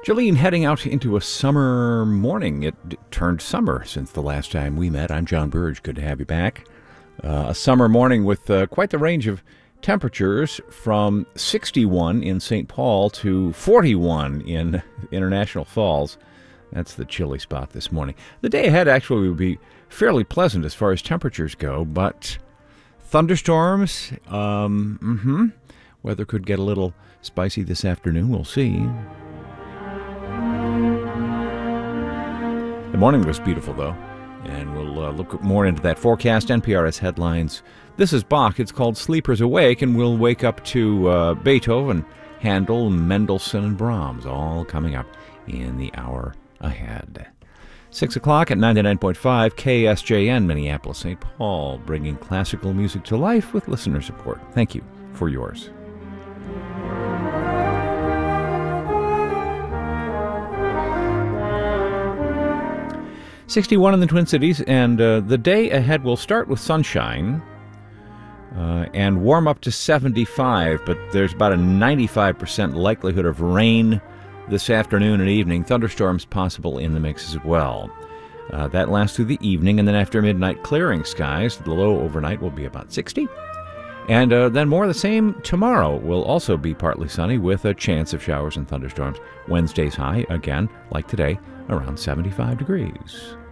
Jolene heading out into a summer morning. It turned summer since the last time we met. I'm John Burge. Good to have you back. A summer morning with quite the range of temperatures, from 61 in St. Paul to 41 in International Falls. That's the chilly spot this morning. The day ahead actually will be fairly pleasant as far as temperatures go, but thunderstorms, weather could get a little spicy this afternoon. We'll see. The morning was beautiful, though, and we'll look more into that forecast. NPR's headlines. This is Bach. It's called Sleepers Awake, and we'll wake up to Beethoven, Handel, Mendelssohn, and Brahms, all coming up in the hour ahead. 6 o'clock at 99.5 KSJN, Minneapolis, St. Paul, bringing classical music to life with listener support. Thank you for yours. .61 in the Twin Cities, and the day ahead will start with sunshine and warm up to 75, but there's about a 95% likelihood of rain this afternoon and evening. Thunderstorms possible in the mix as well. That lasts through the evening, and then after midnight, clearing skies. The low overnight will be about 60. And then more of the same tomorrow. Will also be partly sunny with a chance of showers and thunderstorms. Wednesday's high, again, like today, around 75 degrees.